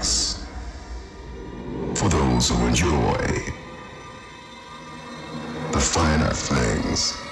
tracks for those who enjoy the finer things.